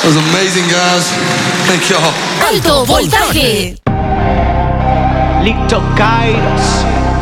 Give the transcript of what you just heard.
That was amazing, guys. Thank y'all. Alto voltaje. Licto Kairos.